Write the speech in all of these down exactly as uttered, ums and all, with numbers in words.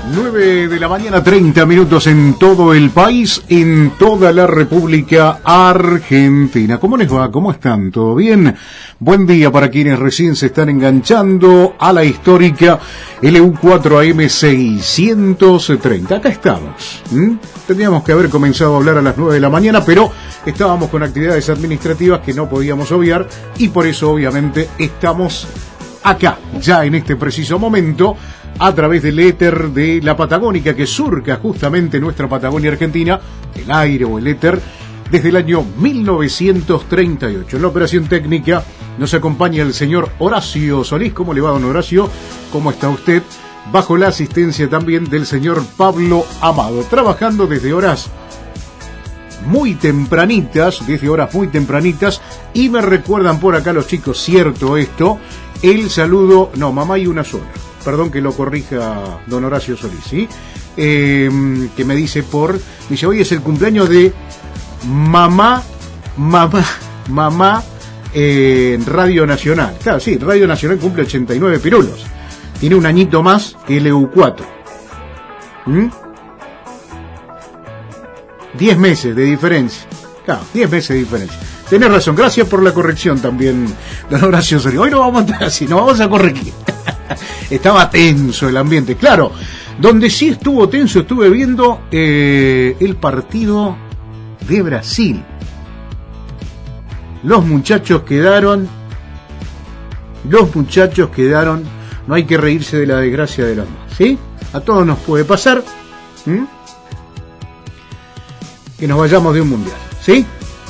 nueve de la mañana, treinta minutos en todo el país, en toda la República Argentina. ¿Cómo les va? ¿Cómo están? ¿Todo bien? Buen día para quienes recién se están enganchando a la histórica L U cuatro A M seiscientos treinta. Acá estamos. ¿Mm? Tendríamos que haber comenzado a hablar a las nueve de la mañana, pero estábamos con actividades administrativas que no podíamos obviar y por eso obviamente estamos acá, ya en este preciso momento, a través del éter de la Patagónica que surca justamente nuestra Patagonia Argentina, el aire o el éter, desde el año mil novecientos treinta y ocho. En la operación técnica nos acompaña el señor Horacio Solís. ¿Cómo le va, don Horacio? ¿Cómo está usted? Bajo la asistencia también del señor Pablo Amado, trabajando desde horas muy tempranitas, desde horas muy tempranitas, y me recuerdan por acá los chicos, cierto esto, el saludo, no, mamá y una sola. Perdón que lo corrija don Horacio Solís, ¿sí? Eh, que me dice por... Me dice, hoy es el cumpleaños de mamá, mamá, mamá eh, Radio Nacional. Claro, sí, Radio Nacional cumple ochenta y nueve pirulos. Tiene un añito más que L U cuatro. ¿Mm? diez meses de diferencia. Claro, diez meses de diferencia. Tenés razón, gracias por la corrección también, don Horacio Solís. Hoy no vamos a estar así, no vamos a corregir. Estaba tenso el ambiente, claro. Donde sí estuvo tenso, estuve viendo eh, el partido de Brasil. Los muchachos quedaron, los muchachos quedaron, no hay que reírse de la desgracia de los demás, ¿sí? A todos nos puede pasar, ¿Mm? que nos vayamos de un mundial, ¿sí?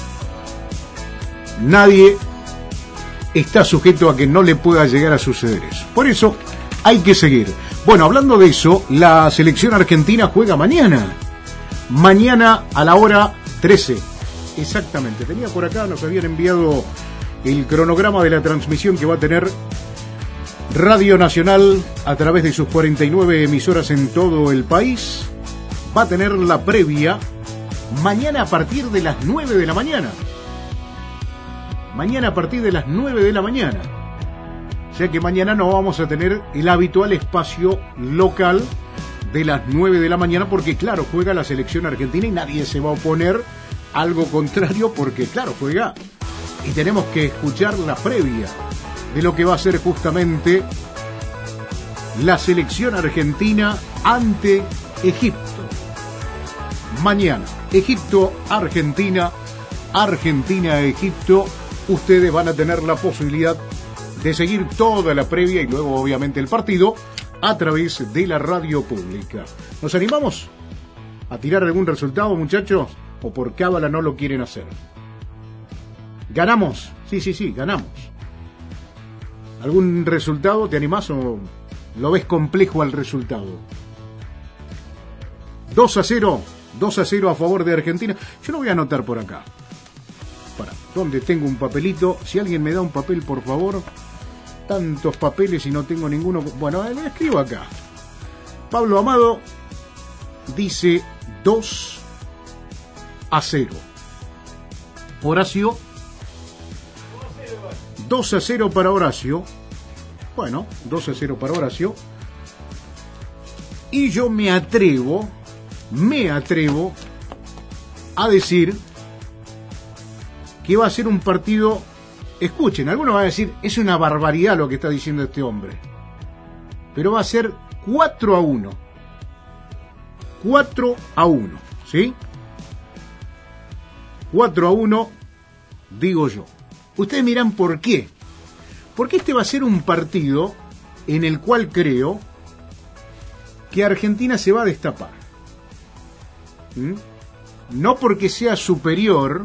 Nadie está sujeto a que no le pueda llegar a suceder eso. Por eso hay que seguir. Bueno, hablando de eso, la selección argentina juega mañana. Mañana a la hora trece. Exactamente. Tenía por acá, nos habían enviado el cronograma de la transmisión que va a tener Radio Nacional a través de sus cuarenta y nueve emisoras en todo el país. Va a tener la previa mañana a partir de las nueve de la mañana. Mañana a partir de las nueve de la mañana. O sea que mañana no vamos a tener el habitual espacio local de las nueve de la mañana porque, claro, juega la selección argentina y nadie se va a oponer a algo contrario porque, claro, juega y tenemos que escuchar la previa de lo que va a ser justamente la selección argentina ante Egipto. Mañana, Egipto-Argentina, Argentina-Egipto. Ustedes van a tener la posibilidad de seguir toda la previa y luego obviamente el partido a través de la radio pública. ¿Nos animamos a tirar algún resultado, muchachos? ¿O por cábala no lo quieren hacer? ¿Ganamos? Sí, sí, sí, ganamos. ¿Algún resultado? ¿Te animás o lo ves complejo al resultado? dos a cero, dos a cero a favor de Argentina. Yo lo voy a anotar por acá. Para, ¿dónde tengo un papelito? Si alguien me da un papel, por favor. Tantos papeles y no tengo ninguno. Bueno, lo escribo acá. Pablo Amado dice dos a cero. Horacio. dos a cero para Horacio. Bueno, dos a cero para Horacio. Y yo me atrevo, me atrevo a decir que va a ser un partido, escuchen, algunos van a decir, es una barbaridad lo que está diciendo este hombre, pero va a ser cuatro a uno, cuatro a uno, ¿sí? cuatro a uno, digo yo. Ustedes miran por qué, porque este va a ser un partido en el cual creo que Argentina se va a destapar, ¿Mm? no porque sea superior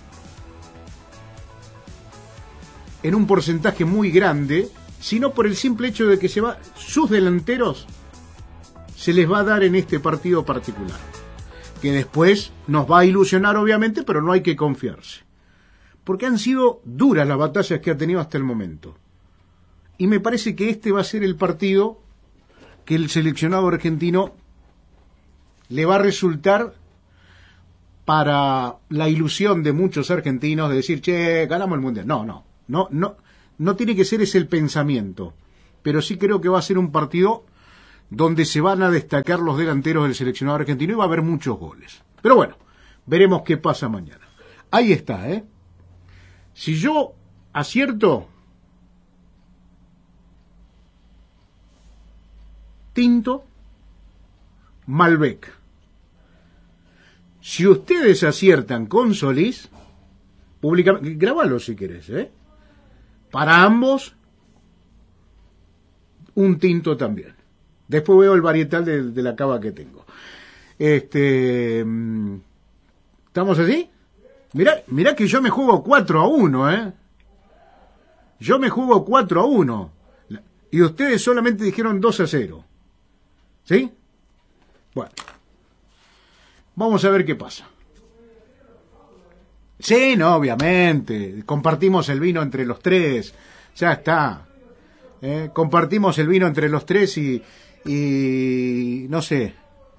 en un porcentaje muy grande, sino por el simple hecho de que se va, sus delanteros se les va a dar en este partido particular, que después nos va a ilusionar obviamente, pero no hay que confiarse, porque han sido duras las batallas que ha tenido hasta el momento, y me parece que este va a ser el partido que el seleccionado argentino le va a resultar para la ilusión de muchos argentinos de decir, che, ganamos el Mundial. No, no. No, no, no tiene que ser ese el pensamiento, pero sí creo que va a ser un partido donde se van a destacar los delanteros del seleccionado argentino y va a haber muchos goles. Pero bueno, veremos qué pasa mañana. Ahí está, ¿eh? Si yo acierto, Tinto, Malbec. Si ustedes aciertan con Solís, públicamente, grábalo si querés, ¿eh? Para ambos, un tinto también. Después veo el varietal de, de la cava que tengo. Este, ¿estamos así? Mirá, mirá que yo me juego cuatro a uno, ¿eh? Yo me juego cuatro a uno. Y ustedes solamente dijeron dos a cero. ¿Sí? Bueno. Vamos a ver qué pasa. Sí, no, obviamente. Compartimos el vino entre los tres. Ya está. ¿Eh? Compartimos el vino entre los tres y... y no sé.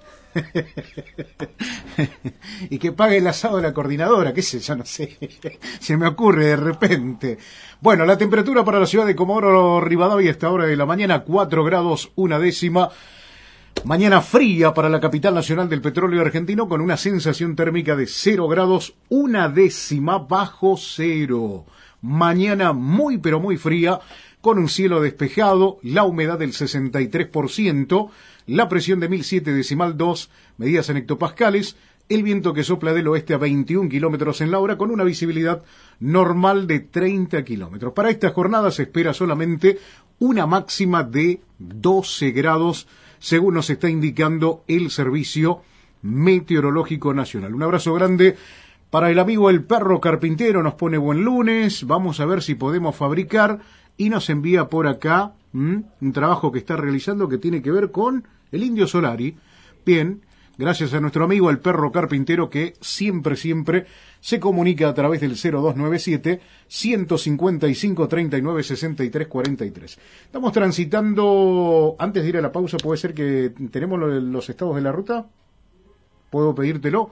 Y que pague el asado de la coordinadora, qué sé yo, no sé. Se me ocurre de repente. Bueno, la temperatura para la ciudad de Comodoro Rivadavia a esta hora de la mañana, cuatro grados una décima. Mañana fría para la capital nacional del petróleo argentino, con una sensación térmica de cero grados una décima bajo cero. Mañana muy pero muy fría, con un cielo despejado, la humedad del sesenta y tres por ciento, la presión de mil siete decimal dos, medidas en hectopascales, el viento que sopla del oeste a veintiún kilómetros en la hora, con una visibilidad normal de treinta kilómetros. Para esta jornada se espera solamente una máxima de doce grados, según nos está indicando el Servicio Meteorológico Nacional. Un abrazo grande para el amigo El Perro Carpintero, nos pone buen lunes, vamos a ver si podemos fabricar, y nos envía por acá ¿m? un trabajo que está realizando que tiene que ver con el Indio Solari. Bien, gracias a nuestro amigo El Perro Carpintero, que siempre, siempre se comunica a través del cero dos nueve siete, uno cinco cinco, treinta y nueve, sesenta y tres, cuarenta y tres. Estamos transitando, antes de ir a la pausa, puede ser que tenemos los estados de la ruta, puedo pedírtelo.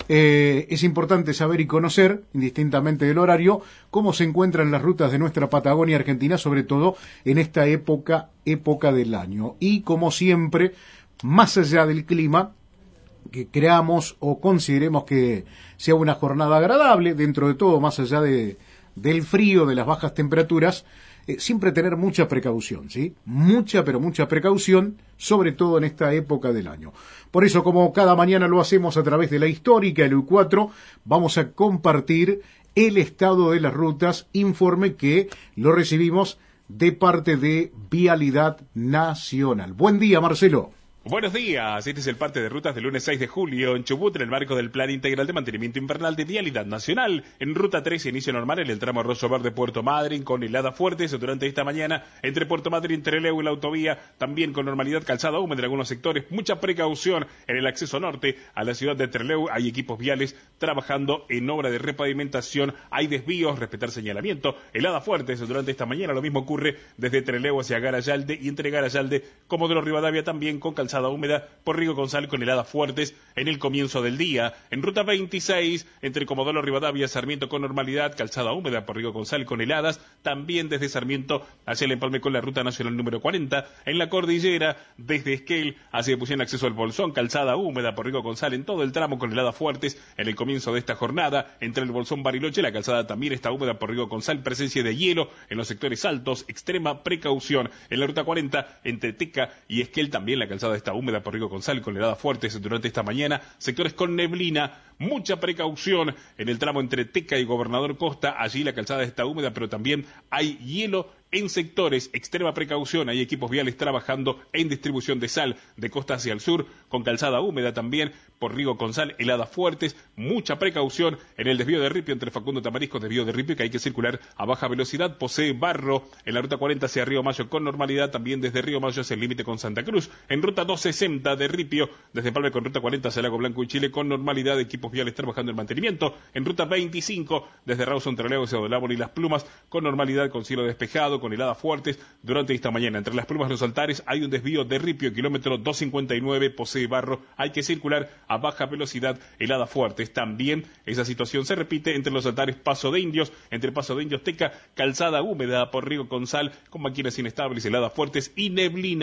Eh, es importante saber y conocer, indistintamente del horario, cómo se encuentran las rutas de nuestra Patagonia Argentina, sobre todo en esta época, época del año. Y como siempre, más allá del clima, que creamos o consideremos que sea una jornada agradable, dentro de todo, más allá de, del frío, de las bajas temperaturas, eh, siempre tener mucha precaución, ¿sí? Mucha, pero mucha precaución, sobre todo en esta época del año. Por eso, como cada mañana lo hacemos a través de la histórica, el U cuatro, vamos a compartir el estado de las rutas, informe que lo recibimos de parte de Vialidad Nacional. Buen día, Marcelo. Buenos días, este es el parte de rutas del lunes seis de julio en Chubut, en el marco del Plan Integral de Mantenimiento Invernal de Vialidad Nacional. En Ruta tres, inicio normal en el tramo Arroyo Verde Puerto Madryn, con heladas fuertes durante esta mañana entre Puerto Madryn, Trelew y la autovía, también con normalidad, calzada húmeda en algunos sectores. Mucha precaución en el acceso norte a la ciudad de Trelew, hay equipos viales trabajando en obra de repavimentación, hay desvíos, respetar señalamiento, heladas fuertes durante esta mañana. Lo mismo ocurre desde Trelew hacia Garayalde y entre Garayalde, Comodoro Rivadavia, también con calzada húmeda por Rigo González, con heladas fuertes en el comienzo del día. En Ruta veintiséis, entre Comodoro Rivadavia, Sarmiento con normalidad, calzada húmeda por Rigo González con heladas, también desde Sarmiento hacia el empalme con la Ruta Nacional número cuarenta. En la cordillera, desde Esquel hacia Epuyén, acceso al Bolsón, calzada húmeda por Rigo González en todo el tramo con heladas fuertes en el comienzo de esta jornada. Entre el Bolsón, Bariloche, la calzada también está húmeda por Rigo González, presencia de hielo en los sectores altos, extrema precaución. En la Ruta cuarenta, entre Teca y Esquel, también la calzada está húmeda por Rigo González con heladas fuertes durante esta mañana, sectores con neblina, mucha precaución en el tramo entre Teca y Gobernador Costa, allí la calzada está húmeda, pero también hay hielo en sectores, extrema precaución, hay equipos viales trabajando en distribución de sal de costa hacia el sur, con calzada húmeda también por Rigo González, heladas fuertes, mucha precaución en el desvío de Ripio entre Facundo Tamarisco, desvío de Ripio, que hay que circular a baja velocidad, posee barro en la Ruta cuarenta hacia Río Mayo con normalidad, también desde Río Mayo hacia el límite con Santa Cruz. En Ruta doscientos sesenta de Ripio, desde Palme con Ruta cuarenta hacia Lago Blanco y Chile con normalidad, equipos viales trabajando en mantenimiento. En Ruta veinticinco, desde Rawson, Trelew hacia Dolabón y Las Plumas, con normalidad, con cielo despejado, con heladas fuertes durante esta mañana. Entre Las Plumas y Los Altares hay un desvío de Ripio, kilómetro doscientos cincuenta y nueve, posee barro, hay que circular a baja velocidad, heladas fuertes. También esa situación se repite entre Los Altares, Paso de Indios, entre Paso de Indios, Teca, calzada húmeda por Río González, con máquinas inestables, heladas fuertes y neblina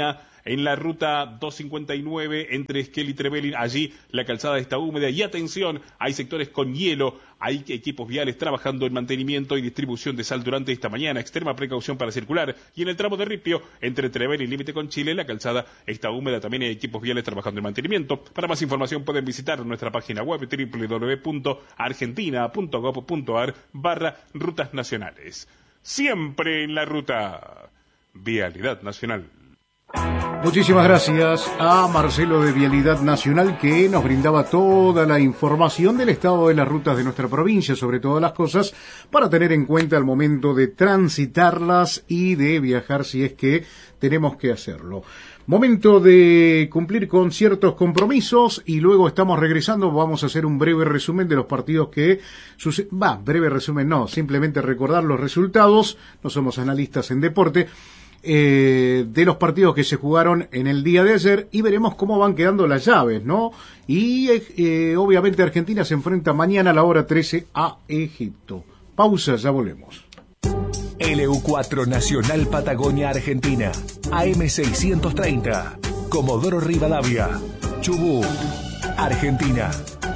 en la ruta doscientos cincuenta y nueve entre Esquel y Trevelin. Allí la calzada está húmeda y atención, hay sectores con hielo, hay equipos viales trabajando en mantenimiento y distribución de sal durante esta mañana. Extrema precaución para circular. Y en el tramo de Ripio, entre Trevelin y límite con Chile, la calzada está húmeda. También hay equipos viales trabajando en mantenimiento. Para más información pueden visitar nuestra página web doble u doble u doble u punto argentina punto gob punto ar barra rutas nacionales. Siempre en la ruta. Vialidad Nacional. Muchísimas gracias a Marcelo de Vialidad Nacional, que nos brindaba toda la información del estado de las rutas de nuestra provincia, sobre todas las cosas, para tener en cuenta al momento de transitarlas y de viajar si es que tenemos que hacerlo. Momento de cumplir con ciertos compromisos y luego estamos regresando. Vamos a hacer un breve resumen de los partidos que suceden. Va, breve resumen no, simplemente recordar los resultados. No somos analistas en deporte. Eh, de los partidos que se jugaron en el día de ayer y veremos cómo van quedando las llaves, ¿no? Y eh, obviamente Argentina se enfrenta mañana a la hora trece a Egipto. Pausa, ya volvemos. L U cuatro Nacional Patagonia Argentina, A M seiscientos treinta, Comodoro Rivadavia, Chubut, Argentina.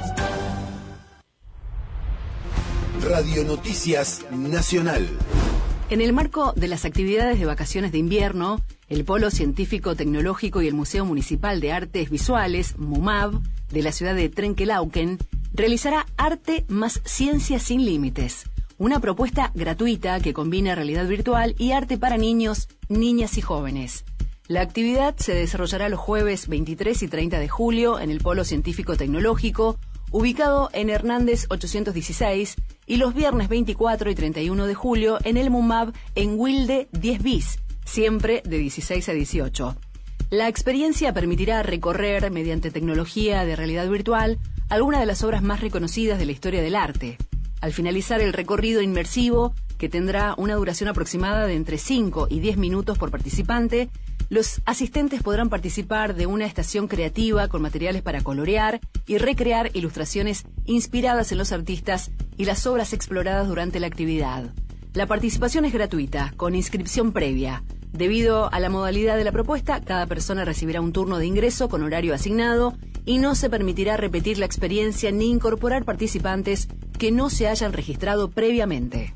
Radio Noticias Nacional. En el marco de las actividades de vacaciones de invierno, el Polo Científico Tecnológico y el Museo Municipal de Artes Visuales, MUMAV, de la ciudad de Trenquelauquen, realizará Arte más Ciencia sin Límites, una propuesta gratuita que combina realidad virtual y arte para niños, niñas y jóvenes. La actividad se desarrollará los jueves veintitrés y treinta de julio en el Polo Científico Tecnológico, ubicado en Hernández ochocientos dieciséis, y los viernes veinticuatro y treinta y uno de julio en el MUMAV en Wilde diez bis, siempre de dieciséis a dieciocho. La experiencia permitirá recorrer, mediante tecnología de realidad virtual, algunas de las obras más reconocidas de la historia del arte. Al finalizar el recorrido inmersivo, que tendrá una duración aproximada de entre cinco y diez minutos por participante, los asistentes podrán participar de una estación creativa con materiales para colorear y recrear ilustraciones inspiradas en los artistas y las obras exploradas durante la actividad. La participación es gratuita, con inscripción previa. Debido a la modalidad de la propuesta, cada persona recibirá un turno de ingreso con horario asignado y no se permitirá repetir la experiencia ni incorporar participantes que no se hayan registrado previamente.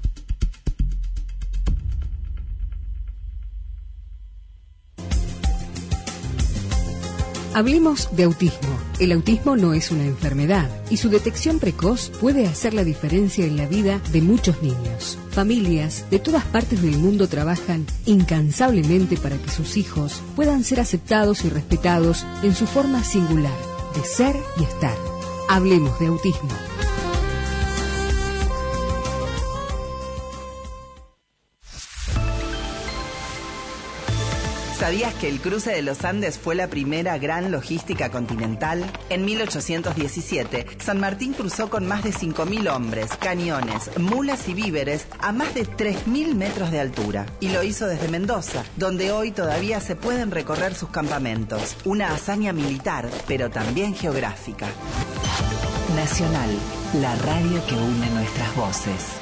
Hablemos de autismo. El autismo no es una enfermedad y su detección precoz puede hacer la diferencia en la vida de muchos niños. Familias de todas partes del mundo trabajan incansablemente para que sus hijos puedan ser aceptados y respetados en su forma singular de ser y estar. Hablemos de autismo. ¿Sabías que el cruce de los Andes fue la primera gran logística continental? En mil ochocientos diecisiete, San Martín cruzó con más de cinco mil hombres, cañones, mulas y víveres a más de tres mil metros de altura. Y lo hizo desde Mendoza, donde hoy todavía se pueden recorrer sus campamentos. Una hazaña militar, pero también geográfica. Nacional, la radio que une nuestras voces.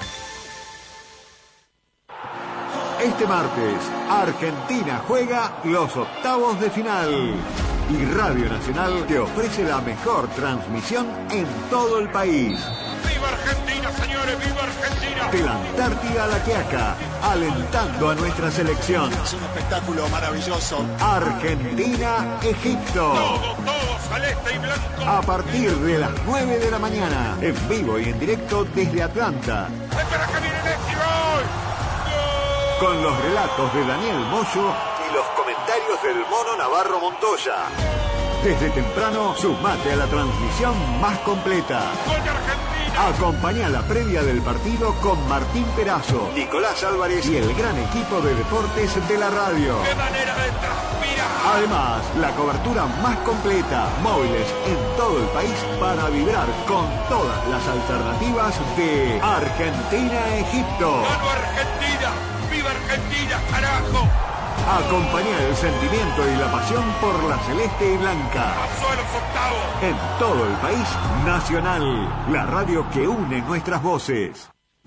Este martes, Argentina juega los octavos de final y Radio Nacional te ofrece la mejor transmisión en todo el país. ¡Viva Argentina, señores! ¡Viva Argentina! De la Antártida a la Quiaca, alentando a nuestra selección. Es un espectáculo maravilloso. Argentina-Egipto. Todos, todos, celeste y blanco. A partir de las nueve de la mañana, en vivo y en directo desde Atlanta. ¡Espera que viene Messi! ¡Gol! Con los relatos de Daniel Moyo y los comentarios del Mono Navarro Montoya. Desde temprano, sumate a la transmisión más completa. ¡Gol de Argentina! Acompaña la previa del partido con Martín Perazo, Nicolás Álvarez y el gran equipo de deportes de la radio. ¡Qué manera de transpirar! Además, la cobertura más completa, móviles en todo el país para vibrar con todas las alternativas de Argentina-Egipto. ¡Gano Argentina! ¡Viva Argentina, carajo! Acompaña el sentimiento y la pasión por la celeste y blanca. ¡Pasó a los octavos! En todo el país, Nacional, la radio que une nuestras voces.